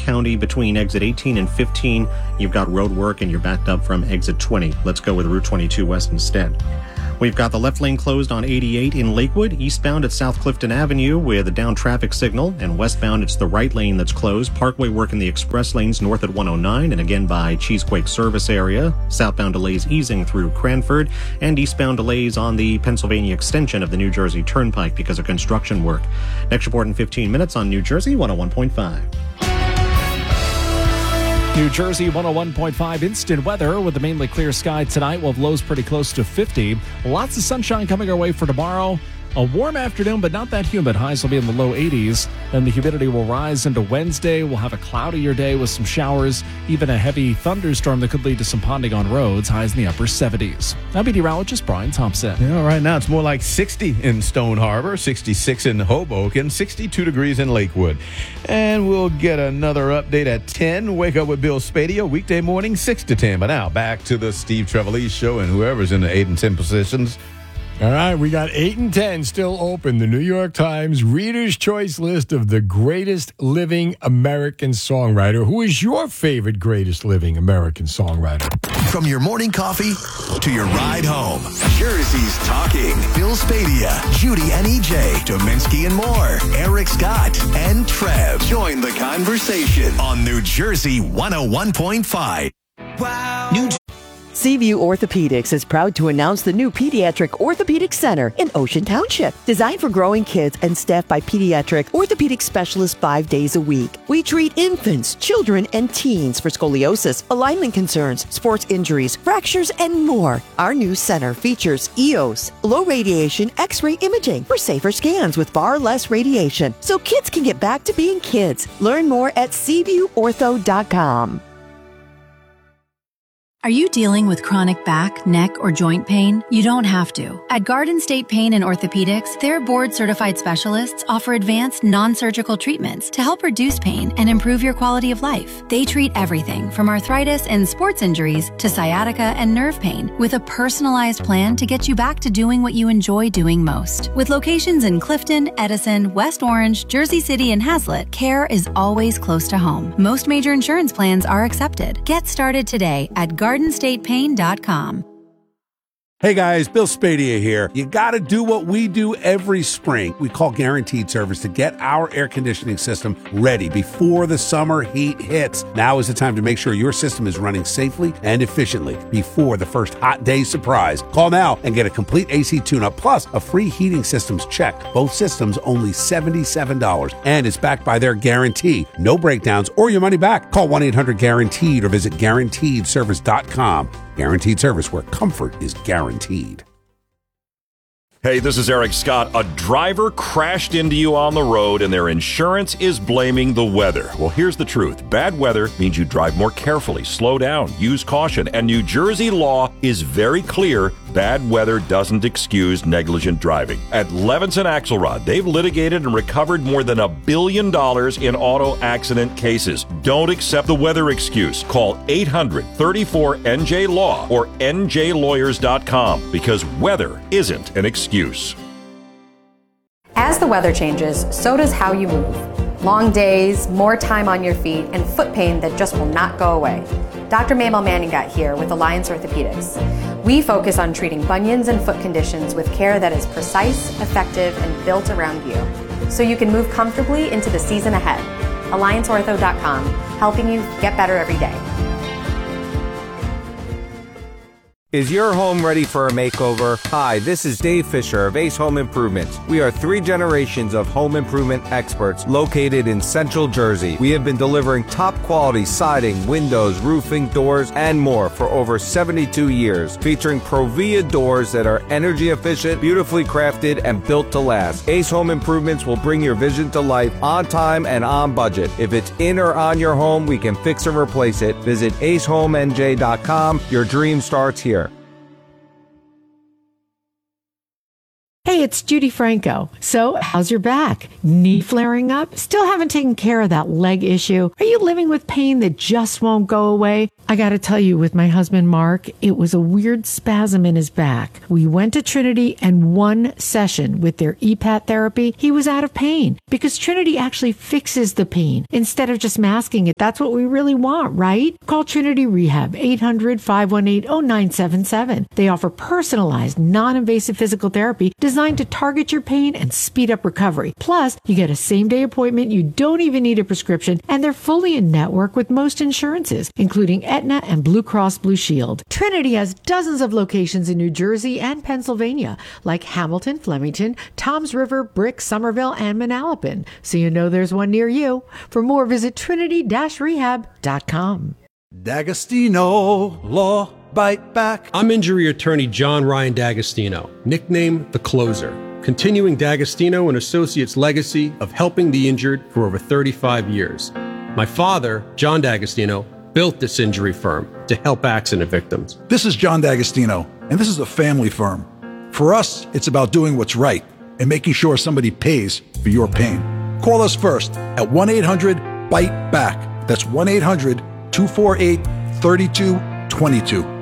County between exit 18 and 15. You've got road work and you're backed up from exit 20. Let's go with Route 22 West instead. We've got the left lane closed on 88 in Lakewood, eastbound at South Clifton Avenue with a down traffic signal, and westbound it's the right lane that's closed. Parkway work in the express lanes north at 109 and again by Cheesequake service area. Southbound delays easing through Cranford, and eastbound delays on the Pennsylvania extension of the New Jersey Turnpike because of construction work. Next report in 15 minutes on New Jersey 101.5. New Jersey 101.5 instant weather with a mainly clear sky tonight. We'll have lows pretty close to 50. Lots of sunshine coming our way for tomorrow. A warm afternoon, but not that humid. Highs will be in the low 80s. Then the humidity will rise into Wednesday. We'll have a cloudier day with some showers, even a heavy thunderstorm that could lead to some ponding on roads. Highs in the upper 70s. I'm meteorologist Brian Thompson. Yeah, right now it's more like 60 in Stone Harbor, 66 in Hoboken, 62 degrees in Lakewood. And we'll get another update at 10. Wake up with Bill Spadia, weekday morning, 6 to 10. But now back to the Steve Trevelise Show and whoever's in the 8 and 10 positions. All right, we got 8 and 10 still open. The New York Times Reader's Choice list of the greatest living American songwriter. Who is your favorite greatest living American songwriter? From your morning coffee to your ride home, Jersey's talking. Bill Spadia, Judy and EJ, Dominski and more, Eric Scott and Trev. Join the conversation on New Jersey 101.5. Wow. Seaview Orthopedics is proud to announce the new Pediatric Orthopedic Center in Ocean Township. Designed for growing kids and staffed by pediatric orthopedic specialists 5 days a week. We treat infants, children, and teens for scoliosis, alignment concerns, sports injuries, fractures, and more. Our new center features EOS, low radiation X-ray imaging for safer scans with far less radiation, so kids can get back to being kids. Learn more at SeaviewOrtho.com. Are you dealing with chronic back, neck, or joint pain? You don't have to. At Garden State Pain and Orthopedics, their board-certified specialists offer advanced non-surgical treatments to help reduce pain and improve your quality of life. They treat everything from arthritis and sports injuries to sciatica and nerve pain with a personalized plan to get you back to doing what you enjoy doing most. With locations in Clifton, Edison, West Orange, Jersey City, and Hazlet, care is always close to home. Most major insurance plans are accepted. Get started today at GardenStatePain.com. Hey guys, Bill Spadia here. You gotta do what we do every spring. We call Guaranteed Service to get our air conditioning system ready before the summer heat hits. Now is the time to make sure your system is running safely and efficiently before the first hot day surprise. Call now and get a complete AC tune-up plus a free heating systems check. Both systems only $77 and it's backed by their guarantee. No breakdowns or your money back. Call 1-800-GUARANTEED or visit GuaranteedService.com. Guaranteed Service, where comfort is guaranteed. Hey, this is Eric Scott. A driver crashed into you on the road and their insurance is blaming the weather. Well, here's the truth. Bad weather means you drive more carefully, slow down, use caution, and New Jersey law is very clear. Bad weather doesn't excuse negligent driving. At Levinson Axelrod, they've litigated and recovered more than $1 billion in auto accident cases. Don't accept the weather excuse. Call 800-34-NJ-LAW or njlawyers.com because weather isn't an excuse. As the weather changes, so does how you move. Long days, more time on your feet, and foot pain that just will not go away. Dr. Mabel Manning got here with Alliance Orthopedics. We focus on treating bunions and foot conditions with care that is precise, effective, and built around you, so you can move comfortably into the season ahead. AllianceOrtho.com, helping you get better every day. Is your home ready for a makeover? Hi, this is Dave Fisher of Ace Home Improvements. We are 3 generations of home improvement experts located in Central Jersey. We have been delivering top quality siding, windows, roofing, doors, and more for over 72 years, featuring Provia doors that are energy efficient, beautifully crafted, and built to last. Ace Home Improvements will bring your vision to life on time and on budget. If it's in or on your home, we can fix or replace it. Visit acehomenj.com. Your dream starts here. Hey, it's Judy Franco. So, how's your back? Knee flaring up? Still haven't taken care of that leg issue? Are you living with pain that just won't go away? I got to tell you, with my husband, Mark, it was a weird spasm in his back. We went to Trinity, and one session with their EPAT therapy, he was out of pain because Trinity actually fixes the pain instead of just masking it. That's what we really want, right? Call Trinity Rehab, 800-518-0977. They offer personalized, non-invasive physical therapy designed to target your pain and speed up recovery. Plus, you get a same-day appointment. You don't even need a prescription, and they're fully in network with most insurances, including Aetna and Blue Cross Blue Shield. Trinity has dozens of locations in New Jersey and Pennsylvania, like Hamilton, Flemington, Toms River, Brick, Somerville, and Manalapan. So you know there's one near you. For more, visit trinity-rehab.com. D'Agostino Law Bite Back. I'm injury attorney John Ryan D'Agostino, nicknamed The Closer, continuing D'Agostino and Associates' legacy of helping the injured for over 35 years. My father, John D'Agostino, built this injury firm to help accident victims. This is John D'Agostino, and this is a family firm. For us, it's about doing what's right and making sure somebody pays for your pain. Call us first at 1-800-BITE-BACK. That's 1-800-248-3222.